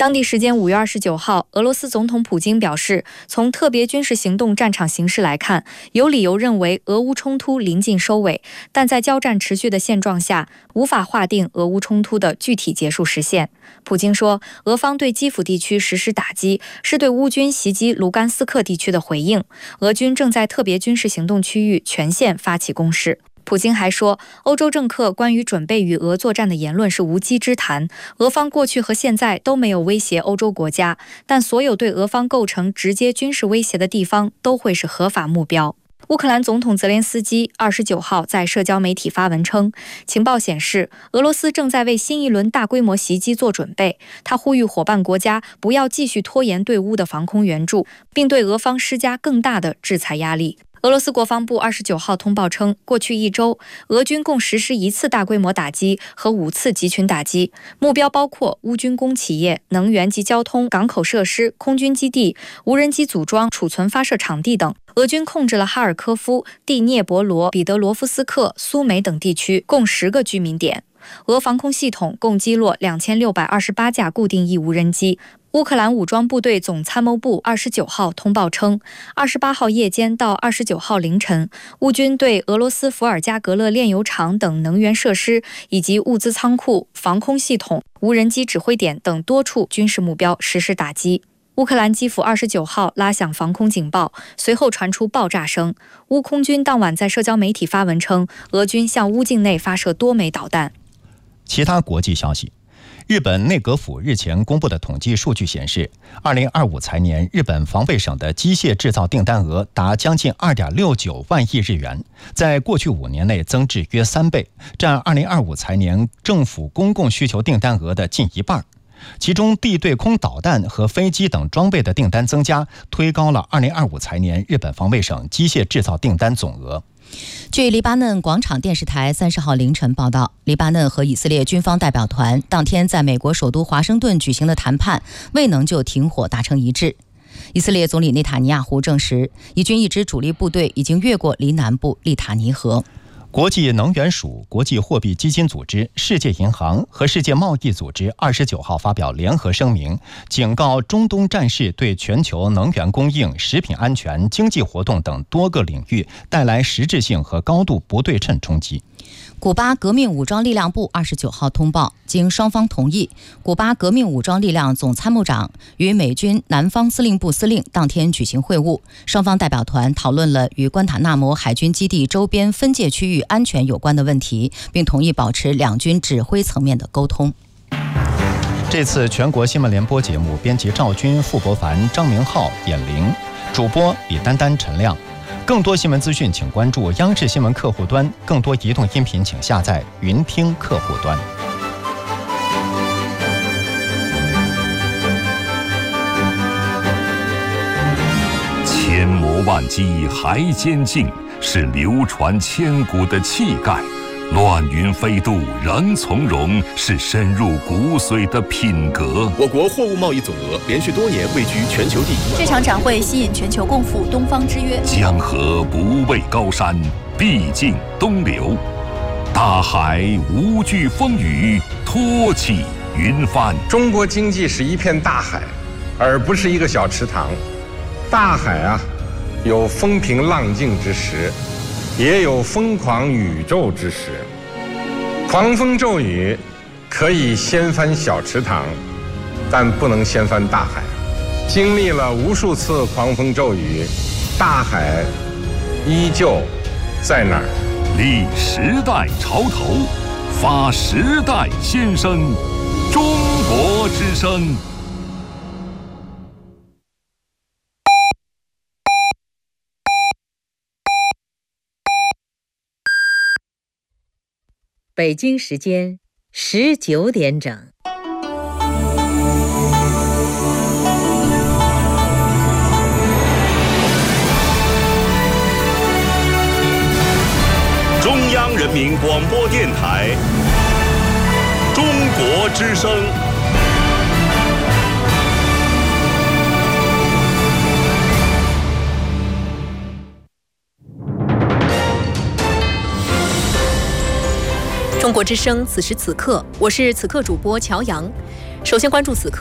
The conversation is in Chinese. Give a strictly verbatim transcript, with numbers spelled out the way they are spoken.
当地时间五月二十九号，俄罗斯总统普京表示，从特别军事行动战场形势来看，有理由认为俄乌冲突临近收尾，但在交战持续的现状下，无法划定俄乌冲突的具体结束时限。普京说，俄方对基辅地区实施打击，是对乌军袭击卢甘斯克地区的回应，俄军正在特别军事行动区域全线发起攻势。普京还说，欧洲政客关于准备与俄作战的言论是无稽之谈，俄方过去和现在都没有威胁欧洲国家，但所有对俄方构成直接军事威胁的地方都会是合法目标。乌克兰总统泽连斯基二十九号在社交媒体发文称，情报显示俄罗斯正在为新一轮大规模袭击做准备，他呼吁伙伴国家不要继续拖延对乌的防空援助，并对俄方施加更大的制裁压力。俄罗斯国防部二十九号通报称，过去一周，俄军共实施一次大规模打击和五次集群打击，目标包括乌军工企业、能源及交通、港口设施、空军基地、无人机组装、储存发射场地等。俄军控制了哈尔科夫、第聂伯罗、彼得罗夫斯克、苏梅等地区共十个居民点。俄防空系统共击落两千六百二十八架固定翼无人机。乌克兰武装部队总参谋部二十九号通报称，二十八号夜间到二十九号凌晨，乌军对俄罗斯伏尔加格勒炼油厂等能源设施以及物资仓库、防空系统、无人机指挥点等多处军事目标实施打击。乌克兰基辅二十九号拉响防空警报，随后传出爆炸声。乌空军当晚在社交媒体发文称，俄军向乌境内发射多枚导弹。 其他国际消息，日本内阁府日前公布的统计数据显示，二零二五财年日本防卫省的机械制造订单额达将近 二点六九万亿日元，在过去五年内增至约三倍，占二零二五财年政府公共需求订单额的近一半。其中地对空导弹和飞机等装备的订单增加，推高了二零二五财年日本防卫省机械制造订单总额。 据黎巴嫩广场电视台三十号凌晨报道，黎巴嫩和以色列军方代表团当天在美国首都华盛顿举行的谈判未能就停火达成一致。以色列总理内塔尼亚胡证实，以军一支主力部队已经越过黎南部利塔尼河。 国际能源署、国际货币基金组织、世界银行和世界贸易组织二十九号发表联合声明，警告中东战事对全球能源供应、食品安全、经济活动等多个领域带来实质性和高度不对称冲击。 古巴革命武装力量部二十九号通报，经双方同意，古巴革命武装力量总参谋长与美军南方司令部司令当天举行会晤，双方代表团讨论了与关塔纳摩海军基地周边分界区域安全有关的问题，并同意保持两军指挥层面的沟通。 这次全国新闻联播节目，编辑赵军、傅博凡、张明浩、演玲，主播李丹丹、陈亮。更多新闻资讯请关注央视新闻客户端，更多移动音频请下载云听客户端。 千磨万击还坚劲，是流传千古的气概；乱云飞渡仍从容，是深入骨髓的品格。 我国货物贸易总额连续多年位居全球第一。 这场展会吸引全球共赴东方之约。 江河不畏高山，必尽东流；大海无惧风雨，托起云帆。 中国经济是一片大海，而不是一个小池塘。大海啊，有风平浪静之时，也有疯狂宇宙之时。狂风骤雨可以掀翻小池塘，但不能掀翻大海。经历了无数次狂风骤雨，大海依旧在那儿。 立时代潮头，发时代先声，中国之声。 北京时间十九点整。 中央人民广播电台中国之声。 中国之声，此时此刻，我是此刻主播乔阳。首先关注此刻